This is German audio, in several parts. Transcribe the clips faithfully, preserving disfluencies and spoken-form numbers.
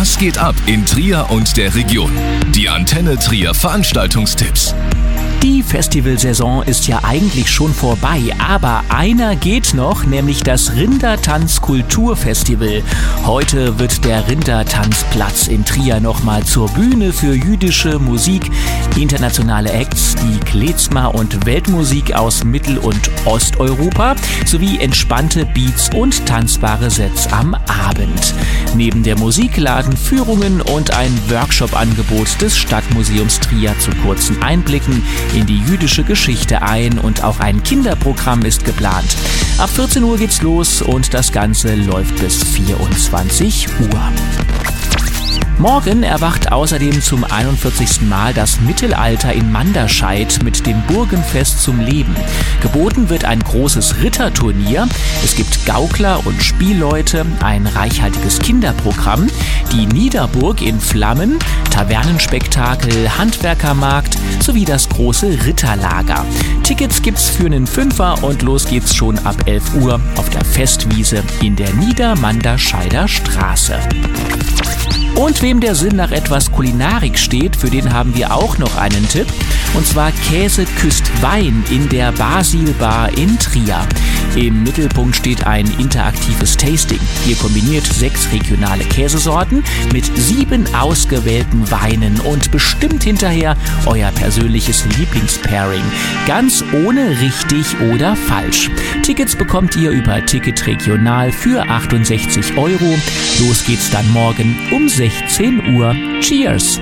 Was geht ab in Trier und der Region? Die Antenne Trier Veranstaltungstipps. Die Festivalsaison ist ja eigentlich schon vorbei, aber einer geht noch, nämlich das Rindertanz-Kulturfestival. Heute wird der Rindertanzplatz in Trier nochmal zur Bühne für jüdische Musik, internationale Acts, die Klezmer und Weltmusik aus Mittel- und Osteuropa sowie entspannte Beats und tanzbare Sets am Abend. Neben der Musik laden Führungen und ein Workshop-Angebot des Stadtmuseums Trier zu kurzen Einblicken in die jüdische Geschichte ein und auch ein Kinderprogramm ist geplant. Ab vierzehn Uhr geht's los und das Ganze läuft bis vierundzwanzig Uhr. Morgen erwacht außerdem zum einundvierzigsten Mal das Mittelalter in Manderscheid mit dem Burgenfest zum Leben. Geboten wird ein großes Ritterturnier, es gibt Gaukler und Spielleute, ein reichhaltiges Kinderprogramm, die Niederburg in Flammen, Tavernenspektakel, Handwerkermarkt sowie das große Ritterlager. Tickets gibt's für einen Fünfer und los geht's schon ab elf Uhr auf der Festwiese in der Niedermanderscheider Straße. Und wem der Sinn nach etwas Kulinarik steht, für den haben wir auch noch einen Tipp. Und zwar Käse küsst Wein in der Basil Bar in Trier. Im Mittelpunkt steht ein interaktives Tasting. Ihr kombiniert sechs regionale Käsesorten mit sieben ausgewählten Weinen und bestimmt hinterher euer persönliches Lieblingspairing. Ganz ohne richtig oder falsch. Tickets bekommt ihr über Ticket Regional für achtundsechzig Euro. Los geht's dann morgen um sechzehn Uhr. Cheers!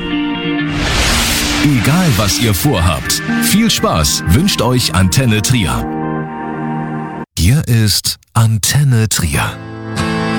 Egal was ihr vorhabt, viel Spaß wünscht euch Antenne Trier. Hier ist Antenne Trier.